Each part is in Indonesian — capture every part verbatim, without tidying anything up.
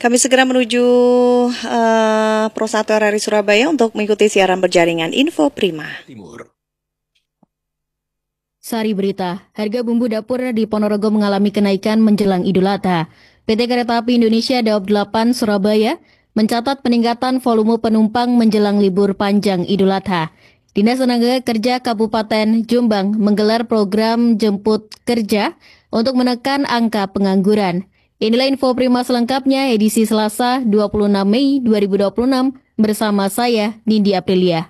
Kami segera menuju uh, Pro satu R R I Surabaya untuk mengikuti siaran berjaringan Info Prima Timur. Sari berita, harga bumbu dapur di Ponorogo mengalami kenaikan menjelang Idul Adha. P T Kereta Api Indonesia Daob delapan Surabaya mencatat peningkatan volume penumpang menjelang libur panjang Idul Adha. Dinas Tenaga Kerja Kabupaten Jombang menggelar program jemput kerja untuk menekan angka pengangguran. Inilah info Prima selengkapnya edisi Selasa dua puluh enam Mei dua ribu dua puluh enam bersama saya Nindi Aprilia.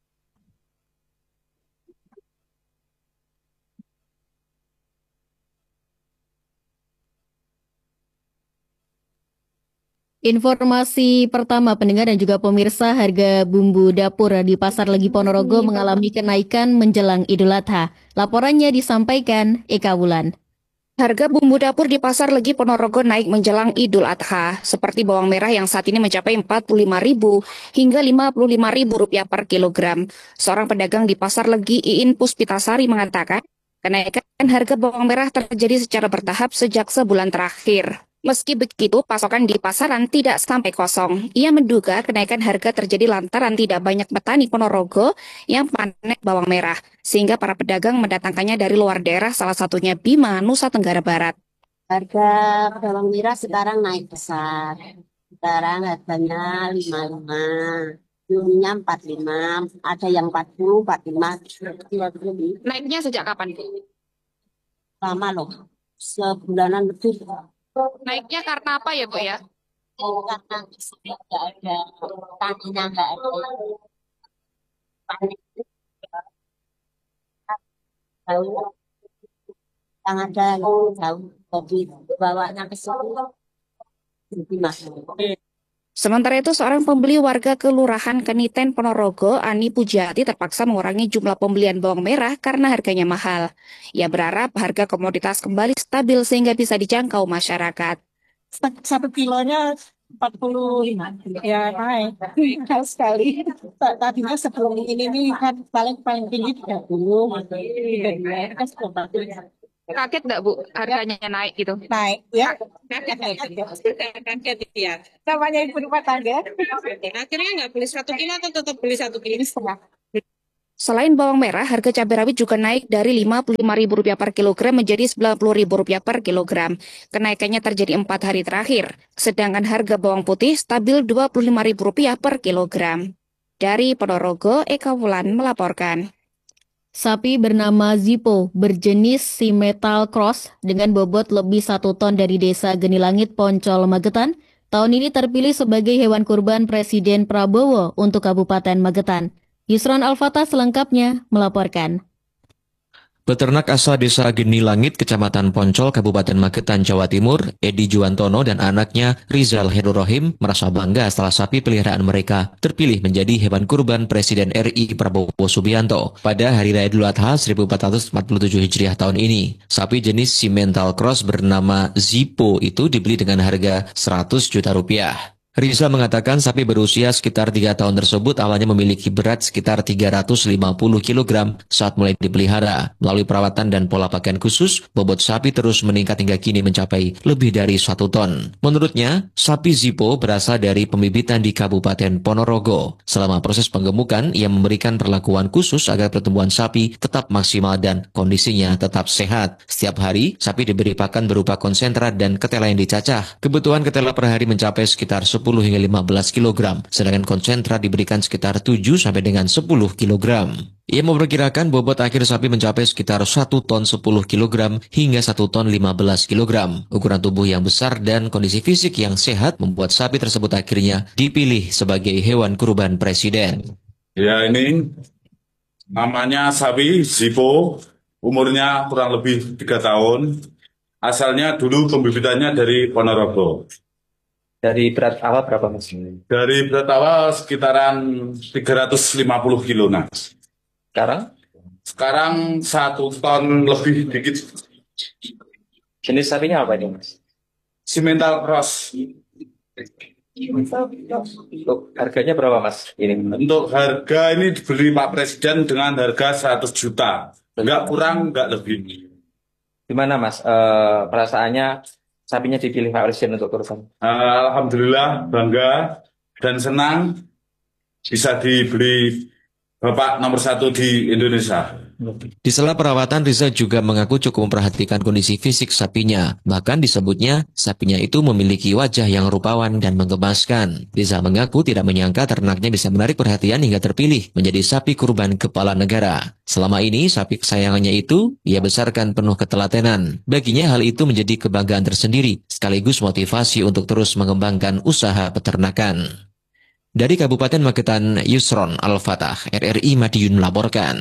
Informasi pertama pendengar dan juga pemirsa, harga bumbu dapur di Pasar Legi Ponorogo mengalami kenaikan menjelang Idul Adha. Laporannya disampaikan Eka Wulan. Harga bumbu dapur di Pasar Legi Ponorogo naik menjelang Idul Adha, seperti bawang merah yang saat ini mencapai empat puluh lima ribu hingga lima puluh lima ribu rupiah per kilogram. Seorang pedagang di Pasar Legi, Iin Puspitasari, mengatakan kenaikan harga bawang merah terjadi secara bertahap sejak sebulan terakhir. Meski begitu, pasokan di pasaran tidak sampai kosong. Ia menduga kenaikan harga terjadi lantaran tidak banyak petani Ponorogo yang panen bawang merah, sehingga para pedagang mendatangkannya dari luar daerah, salah satunya Bima, Nusa Tenggara Barat. Harga bawang merah sekarang naik besar. Sekarang harganya lima puluh lima, dulunya empat puluh lima, ada yang empat puluh, empat puluh lima. Naiknya sejak kapan? Lama loh, sebulanan lebih. Naiknya karena apa ya, Bu ya? Oh, karena nggak ada, taninya nggak ada. Panen jauh, yang ada jauh, jadi bawanya ke sini, jadi masuk. Sementara itu, seorang pembeli warga Kelurahan Keniten Ponorogo, Ani Pujati, terpaksa mengurangi jumlah pembelian bawang merah karena harganya mahal. Ia berharap harga komoditas kembali stabil sehingga bisa dijangkau masyarakat. Satu kilonya empat puluh lima, ya naik, mahal sekali. Tadinya sebelum ini nih kan paling paling tinggi tiga puluh, kan sudah bagus. Kaget nggak, Bu, harganya naik gitu? Naik, ya. Kaget nggak? Kaget ya. Namanya ibu rumah tangga. Akhirnya nggak beli satu kilo atau tetap beli satu kilo setengah? Selain bawang merah, harga cabai rawit juga naik dari lima puluh lima ribu rupiah per kilogram menjadi sembilan puluh ribu rupiah per kilogram. Kenaikannya terjadi empat hari terakhir, sedangkan harga bawang putih stabil dua puluh lima ribu rupiah per kilogram. Dari Ponorogo, Eka Wulan melaporkan. Sapi bernama Zippo berjenis Simmental Cross dengan bobot lebih satu ton dari desa Genilangit, Poncol, Magetan, tahun ini terpilih sebagai hewan kurban Presiden Prabowo untuk Kabupaten Magetan. Yusron Al-Fatah selengkapnya melaporkan. Peternak asal desa Genilangit, Kecamatan Poncol, Kabupaten Magetan, Jawa Timur, Edi Juwantono dan anaknya Rizal Herurrohim merasa bangga setelah sapi peliharaan mereka terpilih menjadi hewan kurban Presiden R I Prabowo Subianto pada Hari Raya Idul Adha seribu empat ratus empat puluh tujuh Hijriah tahun ini. Sapi jenis Simmental Cross bernama Zippo itu dibeli dengan harga seratus juta rupiah. Riza mengatakan sapi berusia sekitar tiga tahun tersebut awalnya memiliki berat sekitar tiga ratus lima puluh kilogram saat mulai dipelihara. Melalui perawatan dan pola pakaian khusus, bobot sapi terus meningkat hingga kini mencapai lebih dari satu ton. Menurutnya, sapi Zippo berasal dari pembibitan di Kabupaten Ponorogo. Selama proses penggemukan, ia memberikan perlakuan khusus agar pertumbuhan sapi tetap maksimal dan kondisinya tetap sehat. Setiap hari, sapi diberi pakan berupa konsentrat dan ketela yang dicacah. Kebutuhan ketela per hari mencapai sekitar sepuluh hingga lima belas kilogram, sedangkan konsentrat diberikan sekitar tujuh sampai dengan sepuluh kilogram. Ia memperkirakan bobot akhir sapi mencapai sekitar satu ton sepuluh kilogram hingga satu ton lima belas kilogram. Ukuran tubuh yang besar dan kondisi fisik yang sehat membuat sapi tersebut akhirnya dipilih sebagai hewan kurban Presiden. Ya, ini namanya sapi Zippo, umurnya kurang lebih tiga tahun. Asalnya dulu pembibitannya dari Ponorogo. Dari berat awal berapa mas? Dari berat awal sekitaran tiga ratus lima puluh kilo. Nah. Sekarang? Sekarang satu ton lebih dikit. Jenis sapinya apa ini mas? Simmental Cross. Untuk harganya berapa mas? Ini untuk harga ini dibeli Pak Presiden dengan harga seratus juta. Enggak kurang, enggak lebih. Gimana mas? Uh, perasaannya sapinya dipilih Pak Presiden untuk kurban? Eh, Alhamdulillah bangga dan senang bisa dibeli Bapak nomor satu di Indonesia. Di sela perawatan, Riza juga mengaku cukup memperhatikan kondisi fisik sapinya. Bahkan disebutnya, sapinya itu memiliki wajah yang rupawan dan menggemaskan. Riza mengaku tidak menyangka ternaknya bisa menarik perhatian hingga terpilih menjadi sapi kurban kepala negara. Selama ini, sapi kesayangannya itu ia besarkan penuh ketelatenan. Baginya hal itu menjadi kebanggaan tersendiri, sekaligus motivasi untuk terus mengembangkan usaha peternakan. Dari Kabupaten Magetan, Yusron Al-Fatah, R R I Madiun melaporkan.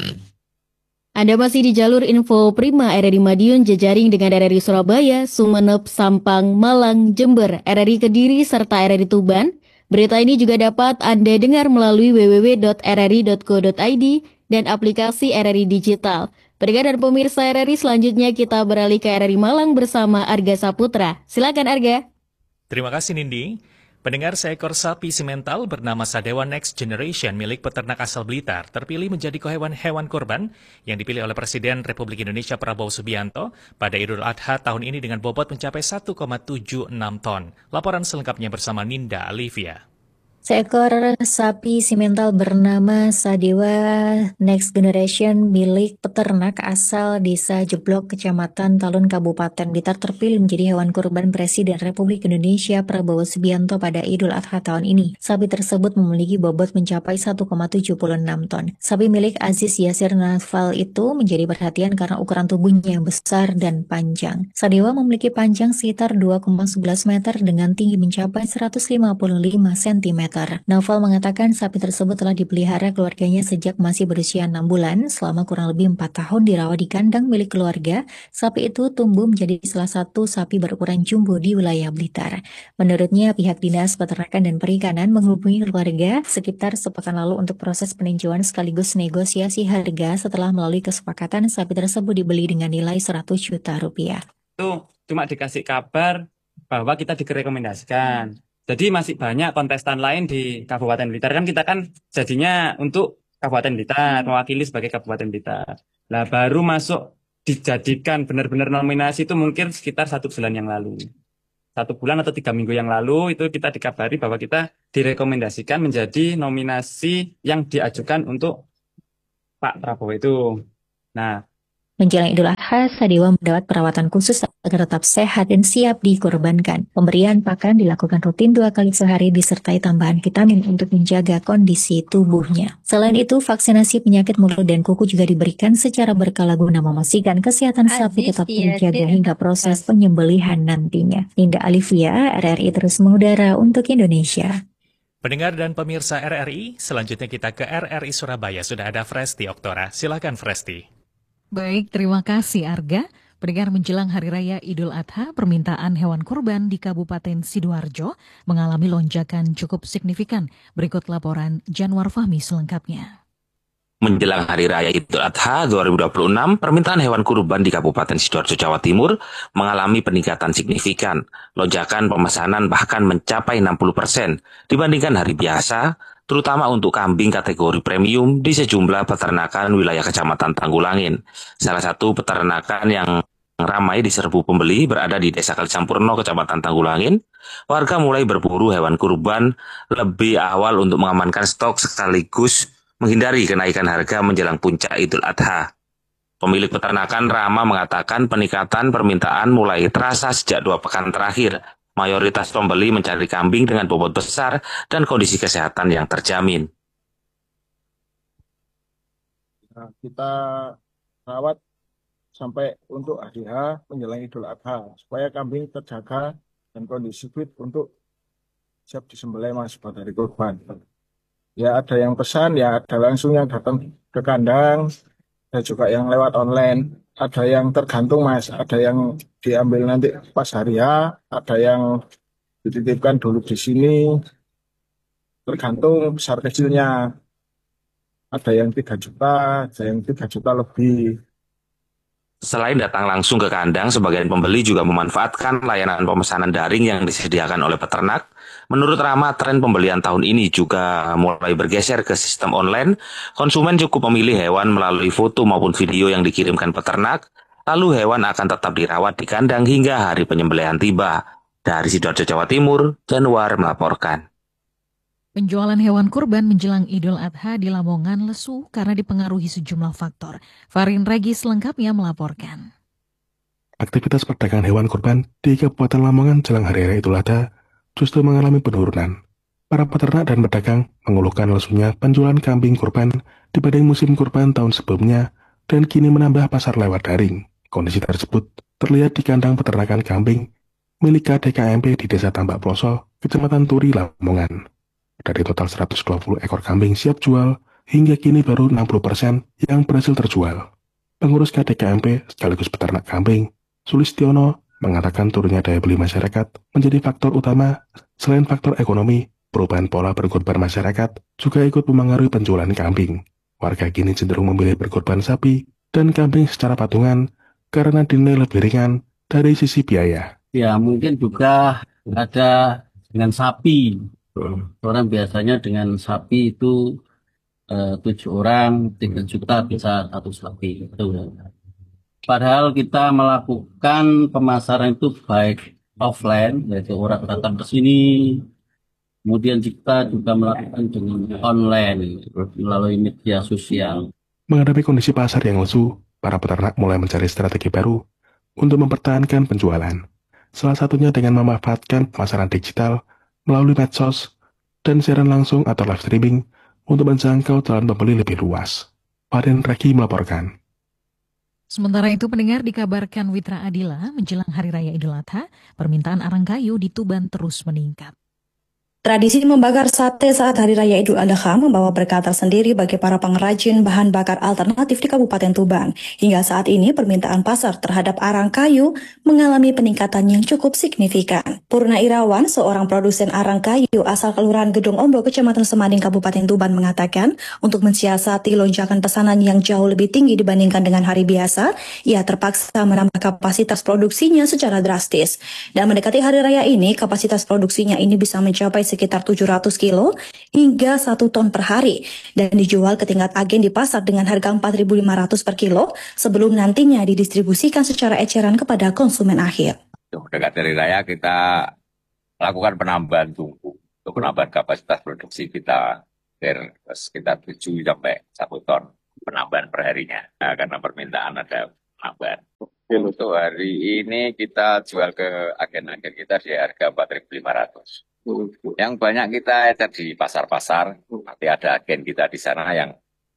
Anda masih di jalur info Prima R R I Madiun, jejaring dengan R R I Surabaya, Sumeneb, Sampang, Malang, Jember, R R I Kediri, serta R R I Tuban. Berita ini juga dapat Anda dengar melalui w w w titik r r i titik co titik i d dan aplikasi R R I Digital. Pendengar dan pemirsa R R I, selanjutnya kita beralih ke R R I Malang bersama Arga Saputra. Silakan Arga. Terima kasih Nindi. Pendengar, seekor sapi simental bernama Sadewa Next Generation milik peternak asal Blitar terpilih menjadi hewan-hewan kurban yang dipilih oleh Presiden Republik Indonesia Prabowo Subianto pada Idul Adha tahun ini dengan bobot mencapai satu koma tujuh enam ton. Laporan selengkapnya bersama Ninda Alivia. Seekor sapi simental bernama Sadewa Next Generation milik peternak asal Desa Jeblok, Kecamatan Talun, Kabupaten Blitar terpilih menjadi hewan kurban Presiden Republik Indonesia Prabowo Subianto pada Idul Adha tahun ini. Sapi tersebut memiliki bobot mencapai satu koma tujuh enam ton. Sapi milik Aziz Yasir Nafal itu menjadi perhatian karena ukuran tubuhnya yang besar dan panjang. Sadewa memiliki panjang sekitar dua koma sebelas meter dengan tinggi mencapai seratus lima puluh lima sentimeter. Naufal mengatakan sapi tersebut telah dipelihara keluarganya sejak masih berusia enam bulan. Selama kurang lebih empat tahun dirawat di kandang milik keluarga, sapi itu tumbuh menjadi salah satu sapi berukuran jumbo di wilayah Blitar. Menurutnya, pihak Dinas Peternakan dan Perikanan menghubungi keluarga sekitar sepekan lalu untuk proses peninjauan sekaligus negosiasi harga setelah melalui kesepakatan sapi tersebut dibeli dengan nilai seratus juta rupiah. Itu cuma dikasih kabar bahwa kita direkomendasikan. Jadi masih banyak kontestan lain di Kabupaten Blitar. Kan kita kan jadinya untuk Kabupaten Blitar, mewakili sebagai Kabupaten Blitar. Nah, baru masuk dijadikan benar-benar nominasi itu mungkin sekitar satu bulan yang lalu. Satu bulan atau tiga minggu yang lalu itu kita dikabari bahwa kita direkomendasikan menjadi nominasi yang diajukan untuk Pak Prabowo itu. Nah, menjelang Idul Adha, Sadewa mendapat perawatan khusus agar tetap sehat dan siap dikorbankan. Pemberian pakan dilakukan rutin dua kali sehari disertai tambahan vitamin untuk menjaga kondisi tubuhnya. Selain itu, vaksinasi penyakit mulut dan kuku juga diberikan secara berkala guna memastikan kesehatan sapi tetap terjaga hingga proses penyembelihan nantinya. Ninda Alivia, R R I terus mengudara untuk Indonesia. Pendengar dan pemirsa R R I, selanjutnya kita ke R R I Surabaya. Sudah ada Fresti Oktora. Silakan Fresti. Baik, terima kasih Arga. Pendengar, menjelang Hari Raya Idul Adha, permintaan hewan kurban di Kabupaten Sidoarjo mengalami lonjakan cukup signifikan. Berikut laporan Janwar Fahmi selengkapnya. Menjelang Hari Raya Idul Adha dua ribu dua puluh enam, permintaan hewan kurban di Kabupaten Sidoarjo, Jawa Timur mengalami peningkatan signifikan. Lonjakan pemesanan bahkan mencapai enam puluh persen dibandingkan hari biasa, terutama untuk kambing kategori premium di sejumlah peternakan wilayah Kecamatan Tanggulangin. Salah satu peternakan yang ramai diserbu pembeli berada di Desa Kalisampurno, Kecamatan Tanggulangin. Warga mulai berburu hewan kurban lebih awal untuk mengamankan stok sekaligus menghindari kenaikan harga menjelang puncak Idul Adha. Pemilik peternakan Rama mengatakan peningkatan permintaan mulai terasa sejak dua pekan terakhir. Mayoritas pembeli mencari kambing dengan bobot besar dan kondisi kesehatan yang terjamin. Nah, kita rawat sampai untuk hari H menjelang Idul Adha supaya kambing terjaga dan kondisi fit untuk siap disembelih Mas buat hari kurban. Ya ada yang pesan, ya ada langsung yang datang ke kandang, ada juga yang lewat online. Ada yang tergantung Mas, ada yang diambil nanti pas hari H, ada yang dititipkan dulu di sini, tergantung besar kecilnya. Ada yang tiga juta, ada yang tiga juta lebih. Selain datang langsung ke kandang, sebagian pembeli juga memanfaatkan layanan pemesanan daring yang disediakan oleh peternak. Menurut Rama, tren pembelian tahun ini juga mulai bergeser ke sistem online. Konsumen cukup memilih hewan melalui foto maupun video yang dikirimkan peternak. lalu hewan akan tetap dirawat di kandang hingga hari penyembelihan tiba. Dari Sidoarjo, Jawa Timur, Januar melaporkan. Penjualan hewan kurban menjelang Idul Adha di Lamongan lesu karena dipengaruhi sejumlah faktor. Farin Regis lengkapnya melaporkan. Aktivitas perdagangan hewan kurban di Kabupaten Lamongan jelang Hari Raya Idul Adha justru mengalami penurunan. Para peternak dan pedagang mengeluhkan lesunya penjualan kambing kurban dibanding musim kurban tahun sebelumnya dan kini menambah pasar lewat daring. Kondisi tersebut terlihat di kandang peternakan kambing milik K D K M P di Desa Tambak Ploso, Kecamatan Turi, Lamongan. Dari total seratus dua puluh ekor kambing siap jual, hingga kini baru enam puluh persen yang berhasil terjual. Pengurus K D K M P sekaligus peternak kambing, Sulistiono, mengatakan turunnya daya beli masyarakat menjadi faktor utama. Selain faktor ekonomi, perubahan pola berkurban masyarakat juga ikut memengaruhi penjualan kambing. Warga kini cenderung memilih berkurban sapi dan kambing secara patungan karena dinilai lebih ringan dari sisi biaya. Ya, mungkin juga ada dengan sapi. Orang biasanya dengan sapi itu eh, tujuh orang, tiga juta bisa satu sapi. Itu. Padahal kita melakukan pemasaran itu baik offline, yaitu orang datang ke sini, kemudian kita juga melakukan dengan online melalui media sosial. Menghadapi kondisi pasar yang lesu, para peternak mulai mencari strategi baru untuk mempertahankan penjualan. Salah satunya dengan memanfaatkan pemasaran digital melalui medsos dan siaran langsung atau live streaming untuk menjangkau calon pembeli lebih luas. Farin Reki melaporkan. Sementara itu pendengar dikabarkan Witra Adila menjelang Hari Raya Idul Adha, permintaan arang kayu di Tuban terus meningkat. Tradisi membakar sate saat Hari Raya Idul Adha membawa berkah tersendiri bagi para pengrajin bahan bakar alternatif di Kabupaten Tuban. Hingga saat ini permintaan pasar terhadap arang kayu mengalami peningkatan yang cukup signifikan. Purna Irawan, seorang produsen arang kayu asal Kelurahan Gedung Ombo, Kecamatan Semading, Kabupaten Tuban mengatakan, untuk mensiasati lonjakan pesanan yang jauh lebih tinggi dibandingkan dengan hari biasa, ia terpaksa menambah kapasitas produksinya secara drastis. Dan mendekati Hari Raya ini, kapasitas produksinya ini bisa mencapai sekitar tujuh ratus kilo hingga satu ton per hari dan dijual ke tingkat agen di pasar dengan harga empat ribu lima ratus per kilo sebelum nantinya didistribusikan secara eceran kepada konsumen akhir. Dekat Hari Raya kita lakukan penambahan tungku untuk penambahan kapasitas produksi kita dari sekitar tujuh sampai satu ton penambahan perharinya. Nah, karena permintaan ada penambahan. Untuk hari ini kita jual ke agen-agen kita di harga empat ribu lima ratus. Yang banyak kita ecer di pasar-pasar, nanti ada agen kita di sana yang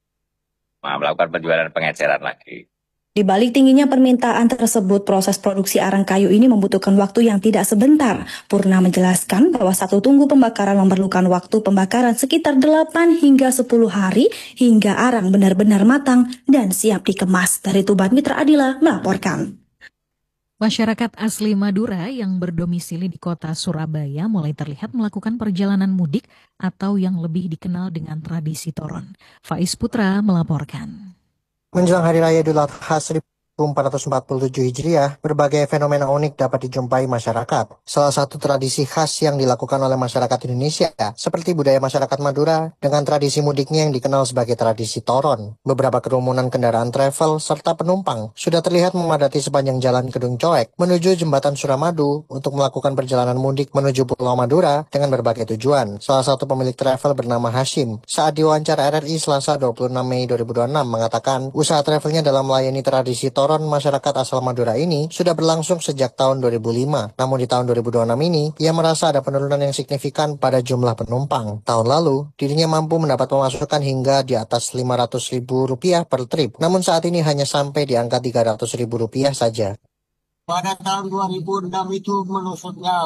melakukan penjualan pengeceran lagi. Di balik tingginya permintaan tersebut, proses produksi arang kayu ini membutuhkan waktu yang tidak sebentar. Purna menjelaskan bahwa satu tungku pembakaran memerlukan waktu pembakaran sekitar delapan hingga sepuluh hari hingga arang benar-benar matang dan siap dikemas. Dari Tuban, Mitra Adila melaporkan. Masyarakat asli Madura yang berdomisili di kota Surabaya mulai terlihat melakukan perjalanan mudik atau yang lebih dikenal dengan tradisi toron. Faiz Putra melaporkan. Menjelang Hari Raya Idul Adha seribu empat ratus empat puluh tujuh Hijriah, berbagai fenomena unik dapat dijumpai masyarakat. Salah satu tradisi khas yang dilakukan oleh masyarakat Indonesia, seperti budaya masyarakat Madura dengan tradisi mudiknya yang dikenal sebagai tradisi toron. Beberapa kerumunan kendaraan travel serta penumpang sudah terlihat memadati sepanjang jalan Kedung Coek menuju Jembatan Suramadu untuk melakukan perjalanan mudik menuju Pulau Madura dengan berbagai tujuan. Salah satu pemilik travel bernama Hashim, saat diwawancara R R I Selasa dua puluh enam Mei dua ribu dua puluh enam mengatakan usaha travelnya dalam melayani tradisi toron Toron masyarakat asal Madura ini sudah berlangsung sejak tahun dua ribu lima. Namun di tahun dua ribu dua puluh enam ini, ia merasa ada penurunan yang signifikan pada jumlah penumpang. Tahun lalu, dirinya mampu mendapat pemasukan hingga di atas lima ratus ribu rupiah per trip. Namun saat ini hanya sampai di angka tiga ratus ribu rupiah saja. Pada tahun dua ribu enam itu menusuknya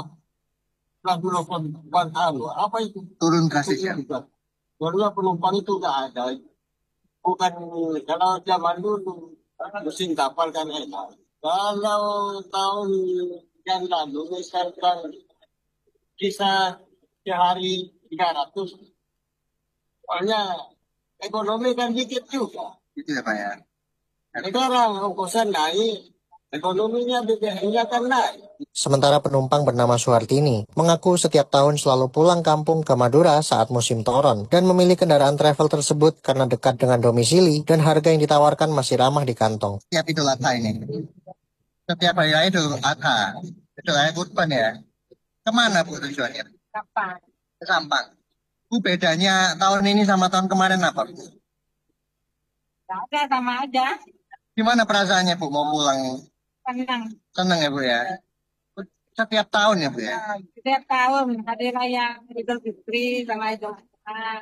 lagu delapan tahun. Apa itu? Turun drastisnya. Dua penumpang itu nggak ada. Bukan kalau zaman dulu. Mesin kapal kan enak. Kalau tahun yang lalu misalkan bisa sehari tiga ratus, soalnya ekonomi kan dikit juga. Itu ya Pak ya. Sekarang ongkosan naik, Ekonominya B B M-nya kan naik. Sementara penumpang bernama Suhartini mengaku setiap tahun selalu pulang kampung ke Madura saat musim toron dan memilih kendaraan travel tersebut karena dekat dengan domisili dan harga yang ditawarkan masih ramah di kantong. Setiap Idul Adha ini, setiap hari raya Idul Adha, Idul Adha Kurban ya. Kemana Bu tujuannya? Sampang. Ke Sampang. Bu, bedanya tahun ini sama tahun kemarin apa Bu? Nggak ada, sama aja. Gimana perasaannya Bu mau pulang? Senang. Senang ya Bu ya? Setiap tahun ya Bu ya? Nah, setiap tahun hari raya Idul Fitri sama Idul Adha.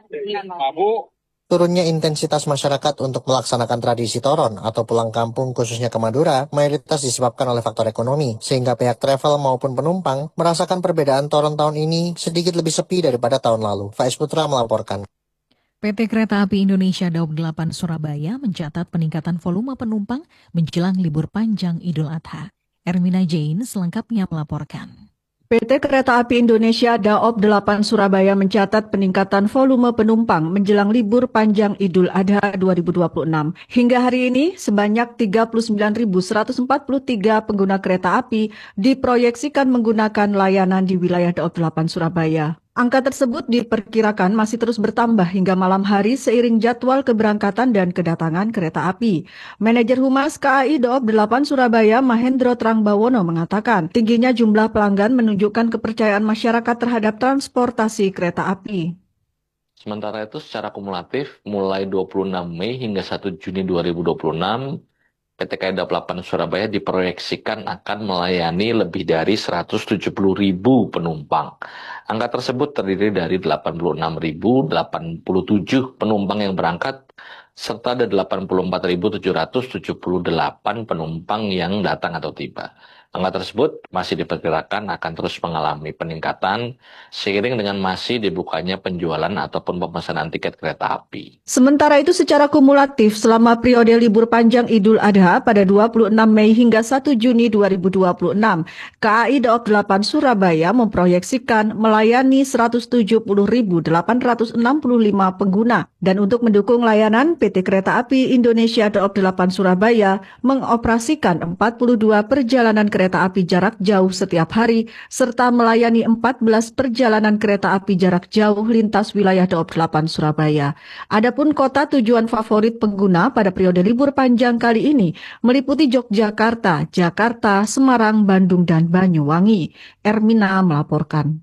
Turunnya intensitas masyarakat untuk melaksanakan tradisi toron atau pulang kampung khususnya ke Madura mayoritas disebabkan oleh faktor ekonomi, sehingga pihak travel maupun penumpang merasakan perbedaan toron tahun ini sedikit lebih sepi daripada tahun lalu. Faiz Putra melaporkan. P T Kereta Api Indonesia Daob delapan Surabaya mencatat peningkatan volume penumpang menjelang libur panjang Idul Adha. Ermina Jane selengkapnya melaporkan. P T Kereta Api Indonesia Daob delapan Surabaya mencatat peningkatan volume penumpang menjelang libur panjang Idul Adha dua ribu dua puluh enam. Hingga hari ini, sebanyak tiga puluh sembilan ribu seratus empat puluh tiga pengguna kereta api diproyeksikan menggunakan layanan di wilayah Daob delapan Surabaya. Angka tersebut diperkirakan masih terus bertambah hingga malam hari seiring jadwal keberangkatan dan kedatangan kereta api. Manajer Humas K A I Daob delapan Surabaya Mahendro Trangbawono mengatakan, tingginya jumlah pelanggan menunjukkan kepercayaan masyarakat terhadap transportasi kereta api. Sementara itu secara kumulatif mulai dua puluh enam Mei hingga satu Juni dua ribu dua puluh enam, P T K A I Daob delapan Surabaya diproyeksikan akan melayani lebih dari seratus tujuh puluh ribu penumpang. Angka tersebut terdiri dari delapan puluh enam ribu delapan puluh tujuh penumpang yang berangkat, serta ada delapan puluh empat ribu tujuh ratus tujuh puluh delapan penumpang yang datang atau tiba. Angka tersebut masih diperkirakan akan terus mengalami peningkatan seiring dengan masih dibukanya penjualan ataupun pemesanan tiket kereta api. Sementara itu secara kumulatif selama periode libur panjang Idul Adha pada dua puluh enam Mei hingga satu Juni dua ribu dua puluh enam, K A I Daob delapan Surabaya memproyeksikan melayani seratus tujuh puluh ribu delapan ratus enam puluh lima pengguna. Dan untuk mendukung layanan, P T Kereta Api Indonesia Daob delapan Surabaya mengoperasikan empat puluh dua perjalanan kereta api jarak jauh setiap hari, serta melayani empat belas perjalanan kereta api jarak jauh lintas wilayah Daob delapan Surabaya. Adapun kota tujuan favorit pengguna pada periode libur panjang kali ini meliputi Yogyakarta, Jakarta, Semarang, Bandung, dan Banyuwangi. Ermina melaporkan.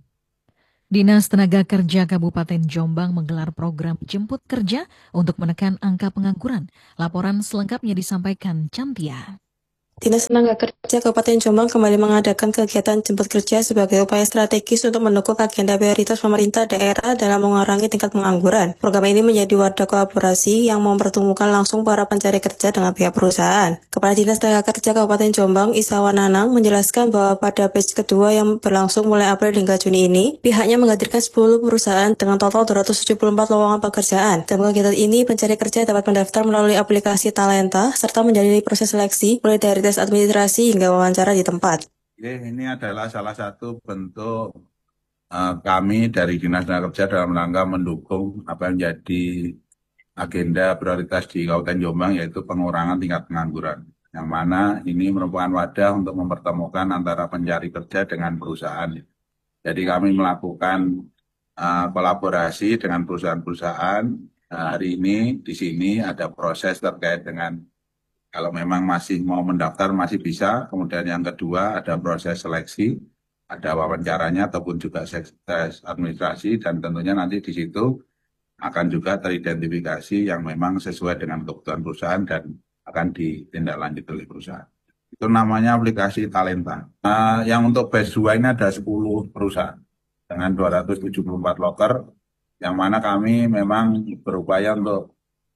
Dinas Tenaga Kerja Kabupaten Jombang menggelar program jemput kerja untuk menekan angka pengangguran. Laporan selengkapnya disampaikan Cantia. Dinas Tenaga Kerja Kabupaten Jombang kembali mengadakan kegiatan jemput kerja sebagai upaya strategis untuk mendukung agenda prioritas pemerintah daerah dalam mengurangi tingkat pengangguran. Program ini menjadi wadah kolaborasi yang mempertemukan langsung para pencari kerja dengan pihak perusahaan. Kepala Dinas Tenaga Kerja Kabupaten Jombang, Isawan Nanang, menjelaskan bahwa pada batch kedua yang berlangsung mulai April hingga Juni ini, pihaknya menghadirkan sepuluh perusahaan dengan total dua ratus tujuh puluh empat lowongan pekerjaan. Dalam kegiatan ini, pencari kerja dapat mendaftar melalui aplikasi Talenta, serta menjalani proses seleksi mulai dari tes administrasi hingga wawancara di tempat. Ini adalah salah satu bentuk uh, kami dari Dinas Tenaga Kerja dalam rangka mendukung apa yang menjadi agenda prioritas di Kabupaten Jombang, yaitu pengurangan tingkat pengangguran. Yang mana ini merupakan wadah untuk mempertemukan antara pencari kerja dengan perusahaan. Jadi kami melakukan uh, kolaborasi dengan perusahaan-perusahaan. Uh, hari ini di sini ada proses terkait dengan kalau memang masih mau mendaftar masih bisa. Kemudian yang kedua ada proses seleksi, ada wawancaranya ataupun juga tes administrasi, dan tentunya nanti di situ akan juga teridentifikasi yang memang sesuai dengan kebutuhan perusahaan dan akan ditindaklanjuti oleh perusahaan. Itu namanya aplikasi Talenta. Nah, yang untuk batch dua ini ada sepuluh perusahaan dengan dua ratus tujuh puluh empat loker, yang mana kami memang berupaya untuk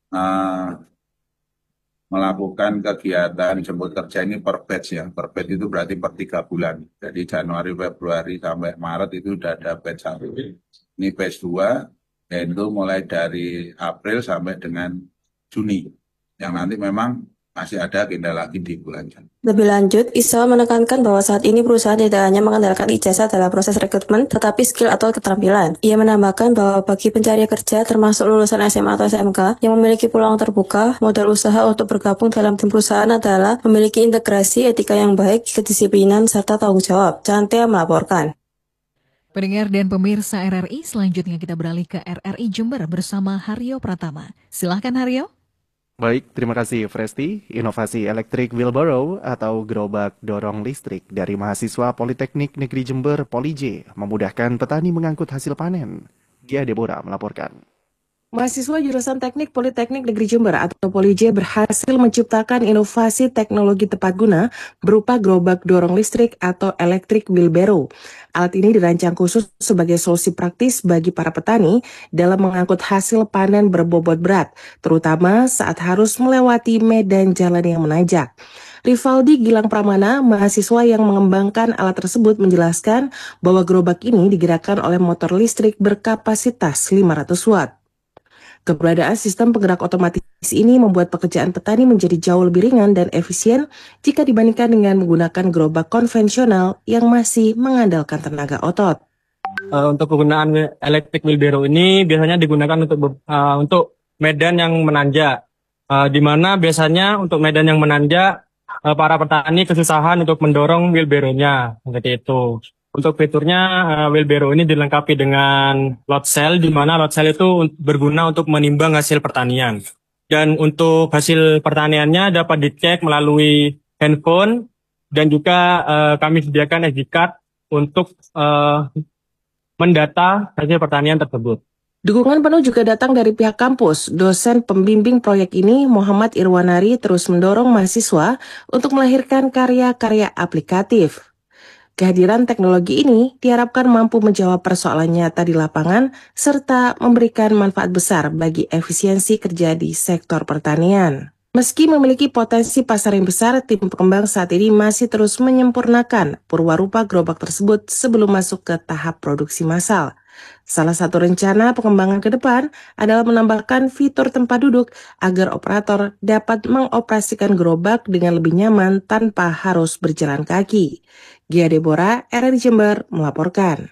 uh, melakukan kegiatan jemput kerja ini per batch ya. Per batch itu berarti per tiga bulan. Jadi Januari, Februari sampai Maret itu sudah ada batch satu. Ini batch dua, yaitu mulai dari April sampai dengan Juni. Yang nanti memang masih ada agenda lagi di bulan Januari. Lebih lanjut, Iswa menekankan bahwa saat ini perusahaan tidak hanya mengandalkan ijazah dalam proses rekrutmen, tetapi skill atau keterampilan. Ia menambahkan bahwa bagi pencari kerja termasuk lulusan S M A atau S M K yang memiliki peluang terbuka, modal usaha untuk bergabung dalam tim perusahaan adalah memiliki integrasi, etika yang baik, kedisiplinan, serta tanggung jawab. Cantia melaporkan. Pendengar dan pemirsa R R I, selanjutnya kita beralih ke R R I Jember bersama Haryo Pratama. Silahkan Haryo. Baik, terima kasih Fresti. Inovasi elektrik wheelbarrow atau gerobak dorong listrik dari mahasiswa Politeknik Negeri Jember Polij memudahkan petani mengangkut hasil panen. Gia Deborah melaporkan. Mahasiswa jurusan Teknik Politeknik Negeri Jember atau Polij berhasil menciptakan inovasi teknologi tepat guna berupa gerobak dorong listrik atau electric wheelbarrow. Alat ini dirancang khusus sebagai solusi praktis bagi para petani dalam mengangkut hasil panen berbobot berat, terutama saat harus melewati medan jalan yang menanjak. Rivaldi Gilang Pramana, mahasiswa yang mengembangkan alat tersebut, menjelaskan bahwa gerobak ini digerakkan oleh motor listrik berkapasitas lima ratus watt. Keberadaan sistem penggerak otomatis ini membuat pekerjaan petani menjadi jauh lebih ringan dan efisien jika dibandingkan dengan menggunakan gerobak konvensional yang masih mengandalkan tenaga otot. Uh, untuk penggunaan electric wheelbarrow ini biasanya digunakan untuk uh, untuk medan yang menanjak, uh, di mana biasanya untuk medan yang menanjak uh, para petani kesusahan untuk mendorong wheelbarrow-nya, seperti itu. Untuk fiturnya, uh, wheelbarrow ini dilengkapi dengan load cell, di mana load cell itu berguna untuk menimbang hasil pertanian. Dan untuk hasil pertaniannya dapat dicek melalui handphone, dan juga uh, kami sediakan S D card untuk uh, mendata hasil pertanian tersebut. Dukungan penuh juga datang dari pihak kampus. Dosen pembimbing proyek ini, Muhammad Irwanari, terus mendorong mahasiswa untuk melahirkan karya-karya aplikatif. Kehadiran teknologi ini diharapkan mampu menjawab persoalan nyata di lapangan serta memberikan manfaat besar bagi efisiensi kerja di sektor pertanian. Meski memiliki potensi pasar yang besar, tim pengembang saat ini masih terus menyempurnakan purwarupa gerobak tersebut sebelum masuk ke tahap produksi massal. Salah satu rencana pengembangan ke depan adalah menambahkan fitur tempat duduk agar operator dapat mengoperasikan gerobak dengan lebih nyaman tanpa harus berjalan kaki. Gia Deborah, R R I Jember melaporkan.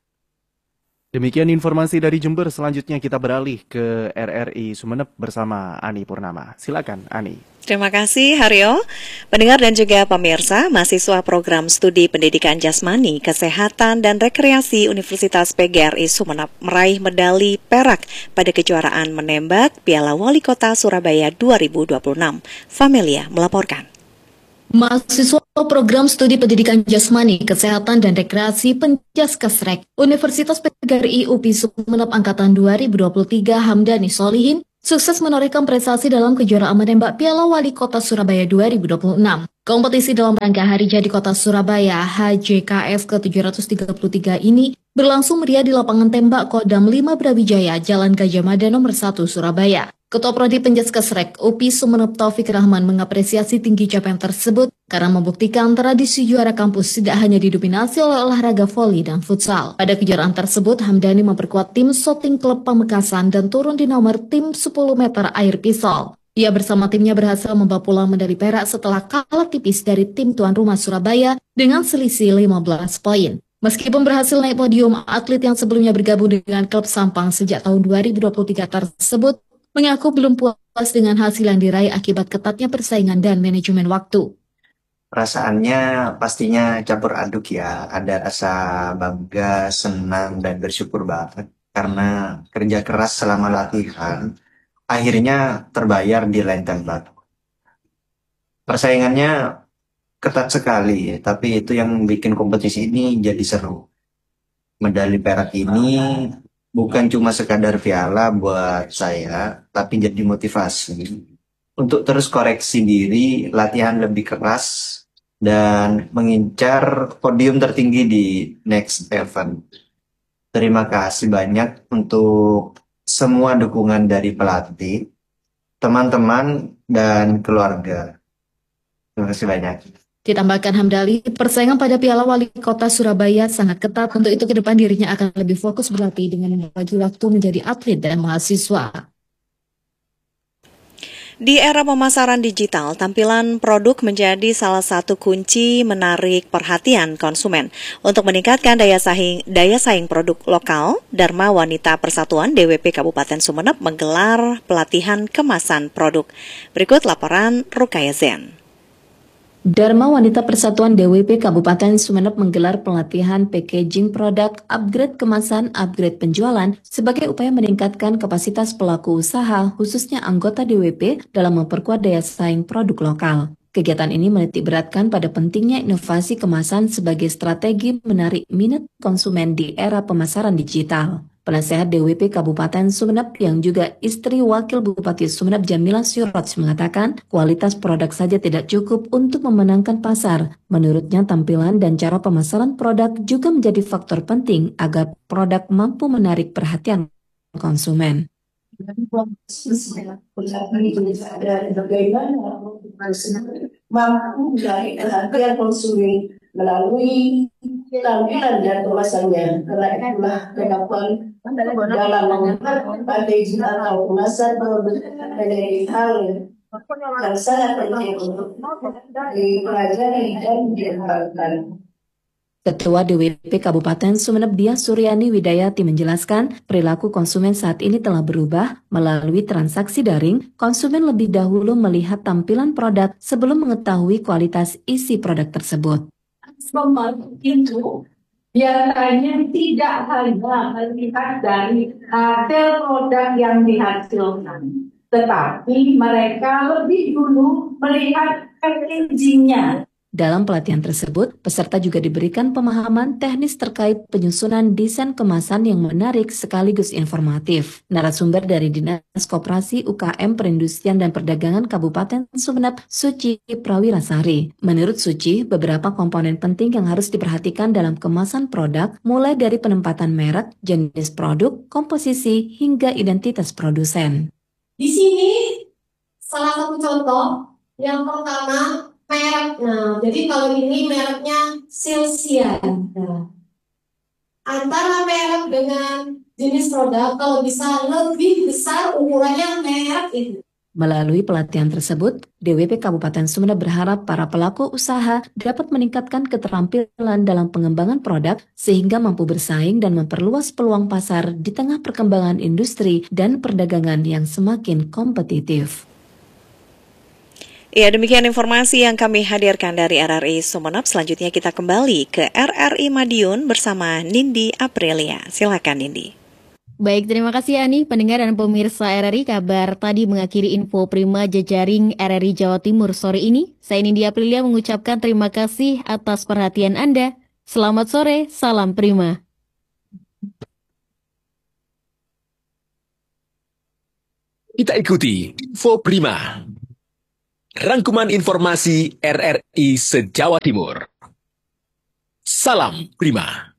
Demikian informasi dari Jember. Selanjutnya kita beralih ke R R I Sumeneb bersama Ani Purnama. Silakan Ani. Terima kasih Haryo. Pendengar dan juga pemirsa, mahasiswa program studi pendidikan jasmani, kesehatan dan rekreasi Universitas P G R I Sumeneb meraih medali perak pada kejuaraan menembak Piala Wali Kota Surabaya dua ribu dua puluh enam. Familia melaporkan. Mahasiswa program studi pendidikan jasmani, kesehatan dan rekreasi Penjaskesrek Universitas P G R I U P I Sumeneb angkatan dua ribu dua puluh tiga Hamdani Solihin sukses menorehkan prestasi dalam kejuaraan menembak Piala Wali Kota Surabaya dua ribu dua puluh enam. Kompetisi dalam rangka Hari Jadi Kota Surabaya H J K S ke tujuh ratus tiga puluh tiga ini berlangsung meriah di lapangan tembak Kodam lima Brawijaya, Jalan Gajah Mada nomor satu Surabaya. Ketua Prodi Penjaskesrek U P I Sumeneb Taufik Rahman mengapresiasi tinggi capaian tersebut karena membuktikan tradisi juara kampus tidak hanya didominasi oleh olahraga voli dan futsal. Pada kejuaraan tersebut, Hamdani memperkuat tim Shooting Club Pamekasan dan turun di nomor tim sepuluh meter air pistol. Ia bersama timnya berhasil membawa pulang medali perak setelah kalah tipis dari tim tuan rumah Surabaya dengan selisih lima belas poin. Meskipun berhasil naik podium, atlet yang sebelumnya bergabung dengan klub Sampang sejak tahun dua ribu dua puluh tiga tersebut mengaku belum puas dengan hasil yang diraih akibat ketatnya persaingan dan manajemen waktu. Perasaannya pastinya campur aduk ya, ada rasa bangga, senang, dan bersyukur banget. Karena kerja keras selama latihan, akhirnya terbayar di line tembak. Persaingannya ketat sekali, tapi itu yang bikin kompetisi ini jadi seru. Medali perak ini bukan cuma sekadar piala buat saya, tapi jadi motivasi untuk terus koreksi diri, latihan lebih keras, dan mengincar podium tertinggi di next event. Terima kasih banyak untuk semua dukungan dari pelatih, teman-teman, dan keluarga. Terima kasih banyak. Ditambahkan Hamdali, persaingan pada Piala Wali Kota Surabaya sangat ketat. Untuk itu ke depan dirinya akan lebih fokus berlatih dengan membagi waktu menjadi atlet dan mahasiswa. Di era pemasaran digital, tampilan produk menjadi salah satu kunci menarik perhatian konsumen. Untuk meningkatkan daya saing, daya saing produk lokal, Dharma Wanita Persatuan D W P Kabupaten Sumeneb menggelar pelatihan kemasan produk. Berikut laporan Rukaya Zen. Dharma Wanita Persatuan D W P Kabupaten Sumeneb menggelar pelatihan packaging produk, upgrade kemasan, upgrade penjualan sebagai upaya meningkatkan kapasitas pelaku usaha, khususnya anggota D W P dalam memperkuat daya saing produk lokal. Kegiatan ini menitik beratkan pada pentingnya inovasi kemasan sebagai strategi menarik minat konsumen di era pemasaran digital. Penasehat D W P Kabupaten Sumeneb yang juga istri Wakil Bupati Sumeneb Jamila Syuroj mengatakan kualitas produk saja tidak cukup untuk memenangkan pasar. Menurutnya tampilan dan cara pemasaran produk juga menjadi faktor penting agar produk mampu menarik perhatian konsumen. Mampu menarik perhatian konsumen melalui tampilan dan kemasannya, karena itulah kemampuan dalam membuat packaging atau kemasan produk menjadi hal yang sangat penting untuk dipelajari dan dikembangkan. Ketua D W P Kabupaten Sumeneb Diah Suryani Widayati menjelaskan perilaku konsumen saat ini telah berubah melalui transaksi daring. Konsumen lebih dahulu melihat tampilan produk sebelum mengetahui kualitas isi produk tersebut. Pemakai itu biasanya tidak hanya melihat dari hasil produk yang dihasilkan, tetapi mereka lebih dulu melihat packaging-nya. Dalam pelatihan tersebut, peserta juga diberikan pemahaman teknis terkait penyusunan desain kemasan yang menarik sekaligus informatif. Narasumber dari Dinas Koperasi U K M Perindustrian dan Perdagangan Kabupaten Sumeneb, Suci Prawirasari. Menurut Suci, beberapa komponen penting yang harus diperhatikan dalam kemasan produk, mulai dari penempatan merek, jenis produk, komposisi, hingga identitas produsen. Di sini salah satu contoh yang pertama, merek. Nah, jadi kalau ini mereknya Silsian. Nah, antara merek dengan jenis produk, kalau bisa lebih besar ukurannya merek itu. Melalui pelatihan tersebut, D W P Kabupaten Sumeneb berharap para pelaku usaha dapat meningkatkan keterampilan dalam pengembangan produk sehingga mampu bersaing dan memperluas peluang pasar di tengah perkembangan industri dan perdagangan yang semakin kompetitif. Ya, demikian informasi yang kami hadirkan dari R R I Sumeneb. Selanjutnya kita kembali ke R R I Madiun bersama Nindi Aprilia. Silakan Nindi. Baik, terima kasih Ani, pendengar dan pemirsa R R I. Kabar tadi mengakhiri info Prima Jejaring R R I Jawa Timur sore ini. Saya Nindi Aprilia mengucapkan terima kasih atas perhatian Anda. Selamat sore, salam Prima. Kita ikuti info Prima. Rangkuman informasi R R I se-Jawa Timur. Salam Prima.